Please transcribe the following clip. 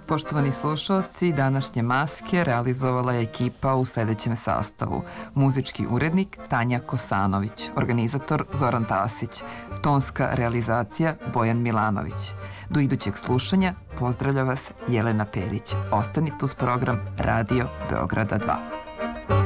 Poštovani slušalci, današnje maske realizovala je ekipa u sledećem sastavu. Muzički urednik Tanja Kosanović, organizator Zoran Tasić, tonska realizacija Bojan Milanović. Do idućeg slušanja pozdravlja vas Jelena Perić. Ostanite uz program Radio Beograda 2.